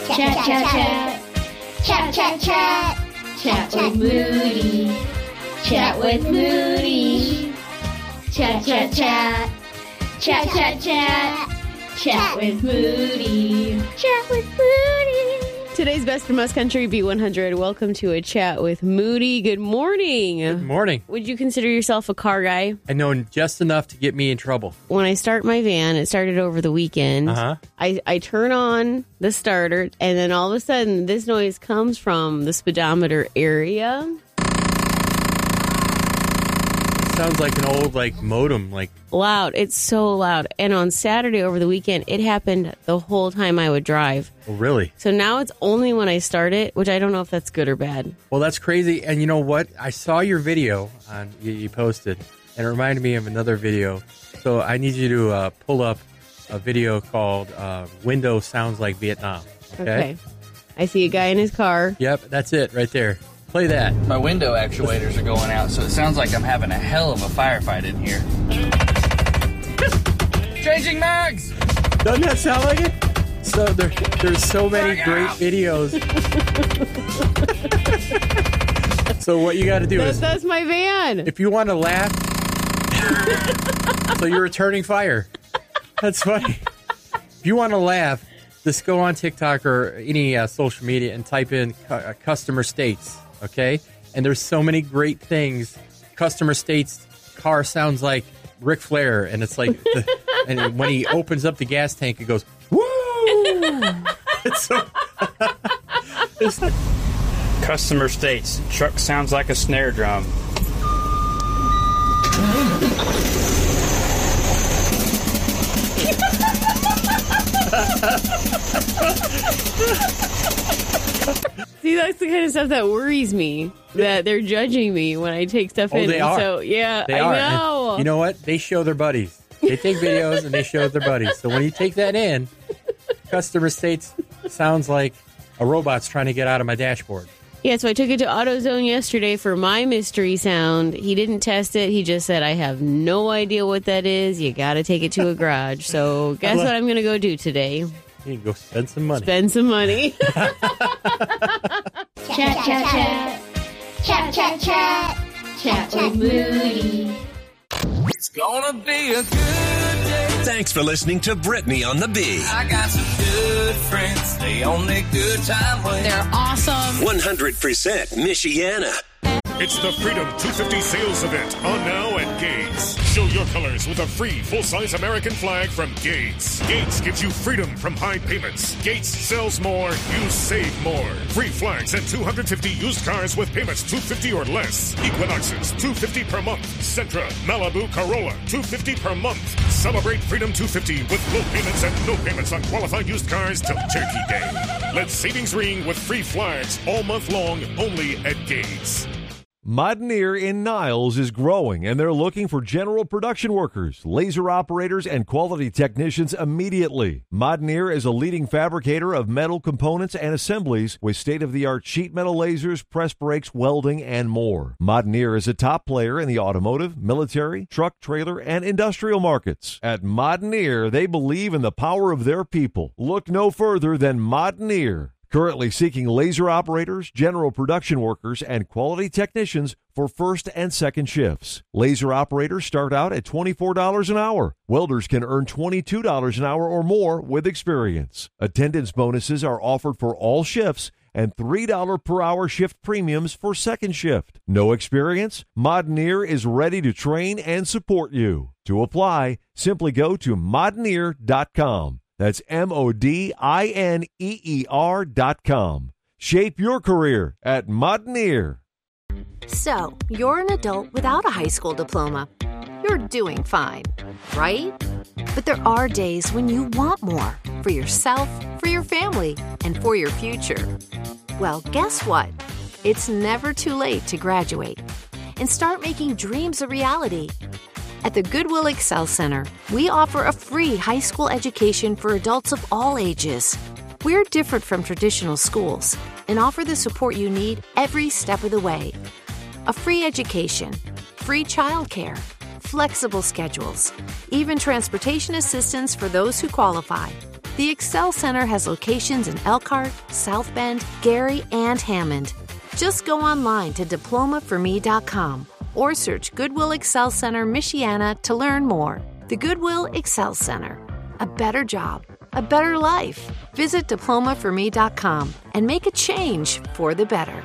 Chat, chat, chat. Chat, chat, chat. Chat with Moody. Chat with Moody. Chat, chat, chat. Chat, chat, chat. Chat with Moody. Chat with Moody. Today's Best from Us Country B100. Welcome to a chat with Moody. Good morning. Good morning. Would you consider yourself a car guy? I know just enough to get me in trouble. When I start my van, it started over the weekend. I turn on the starter, and then all of a sudden, this noise comes from the speedometer area. Sounds like an old modem. Loud. It's so loud. And on Saturday over the weekend, it happened the whole time I would drive. Oh, really? So now it's only when I start it, which I don't know if that's good or bad. Well, that's crazy. And you know what? I saw your video you posted, and it reminded me of another video. So I need you to pull up a video called Window Sounds Like Vietnam. Okay? I see a guy in his car. Yep, that's it right there. Play that. My window actuators are going out, so it sounds like I'm having a hell of a firefight in here. Changing mags! Doesn't that sound like it? So there's so many great videos. So what you got to do is... That's my van. If you want to laugh... So you're returning fire. That's funny. If you want to laugh, just go on TikTok or any social media and type in customer states. Okay? And there's so many great things. Customer states car sounds like Ric Flair, and it's like, and when he opens up the gas tank, it goes, woo! It's so. Customer states truck sounds like a snare drum. See, that's the kind of stuff that worries me, that they're judging me when I take stuff in. They are. So, yeah, They are. I know. And you know what? They show their buddies. They take videos and they show their buddies. So when you take that in, customer states sounds like a robot's trying to get out of my dashboard. Yeah, so I took it to AutoZone yesterday for my mystery sound. He didn't test it. He just said, I have no idea what that is. You got to take it to a garage. So guess what I'm going to go do today? You can go spend some money. Spend some money. Chat, chat, chat. Chat, chat, chat. Chat with Moody. It's gonna be a good day. Thanks for listening to Brittany on the Bee. I got some good friends. They on their good time way. They're awesome. 100% Michiana. It's the Freedom 250 sales event on now at Gates. Show your colors with a free full-size American flag from Gates. Gates gives you freedom from high payments. Gates sells more, you save more. Free flags and 250 used cars with payments $250 or less. Equinoxes, $250 per month. Sentra, Malibu, Corolla, $250 per month. Celebrate Freedom 250 with low payments and no payments on qualified used cars till Turkey Day. Let savings ring with free flags all month long only at Gates. Modneer in Niles is growing, and they're looking for general production workers, laser operators, and quality technicians immediately. Modneer is a leading fabricator of metal components and assemblies with state-of-the-art sheet metal lasers, press brakes, welding, and more. Modneer is a top player in the automotive, military, truck, trailer, and industrial markets. At Modneer, they believe in the power of their people. Look no further than Modneer. Currently seeking laser operators, general production workers, and quality technicians for first and second shifts. Laser operators start out at $24 an hour. Welders can earn $22 an hour or more with experience. Attendance bonuses are offered for all shifts and $3 per hour shift premiums for second shift. No experience? Modneer is ready to train and support you. To apply, simply go to modneer.com. That's MODINEER.com. Shape your career at Modneer. So, you're an adult without a high school diploma. You're doing fine, right? But there are days when you want more for yourself, for your family, and for your future. Well, guess what? It's never too late to graduate and start making dreams a reality. At the Goodwill Excel Center, we offer a free high school education for adults of all ages. We're different from traditional schools and offer the support you need every step of the way. A free education, free childcare, flexible schedules, even transportation assistance for those who qualify. The Excel Center has locations in Elkhart, South Bend, Gary, and Hammond. Just go online to diplomaforme.com or search Goodwill Excel Center, Michiana to learn more. The Goodwill Excel Center. A better job, a better life. Visit diplomaforme.com and make a change for the better.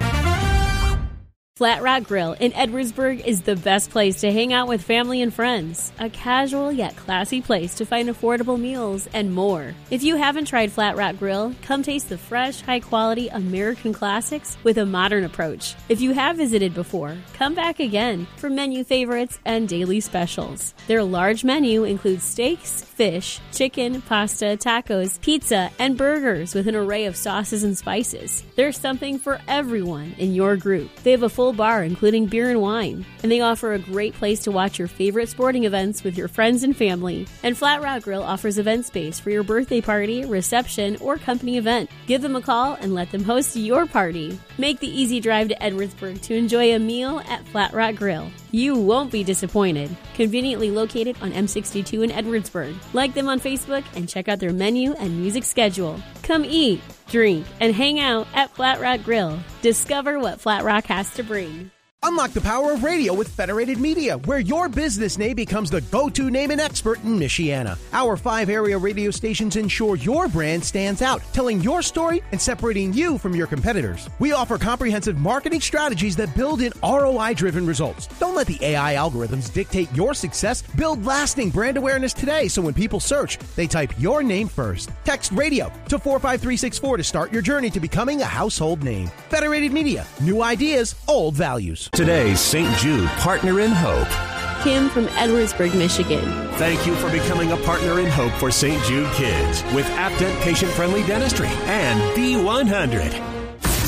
Flat Rock Grill in Edwardsburg is the best place to hang out with family and friends. A casual yet classy place to find affordable meals and more. If you haven't tried Flat Rock Grill, come taste the fresh, high-quality American classics with a modern approach. If you have visited before, come back again for menu favorites and daily specials. Their large menu includes steaks, fish, chicken, pasta, tacos, pizza, and burgers with an array of sauces and spices. There's something for everyone in your group. They have a full bar including beer and wine, and they offer a great place to watch your favorite sporting events with your friends and family. And Flat Rock Grill offers event space for your birthday party, reception, or company event. Give them a call and let them host your party. Make the easy drive to Edwardsburg to enjoy a meal at Flat Rock Grill. You won't be disappointed. Conveniently located on M62 in Edwardsburg. Like them on Facebook and check out their menu and music schedule. Come eat, drink, and hang out at Flat Rock Grill. Discover what Flat Rock has to bring. Unlock the power of radio with Federated Media, where your business name becomes the go-to name and expert in Michiana. Our 5 area radio stations ensure your brand stands out, telling your story and separating you from your competitors. We offer comprehensive marketing strategies that build in ROI-driven results. Don't let the AI algorithms dictate your success. Build lasting brand awareness today so when people search, they type your name first. Text radio to 45364 to start your journey to becoming a household name. Federated Media, new ideas, old values. Today's St. Jude Partner in Hope. Kim from Edwardsburg, Michigan. Thank you for becoming a partner in hope for St. Jude kids with ApDent patient-friendly dentistry and B100.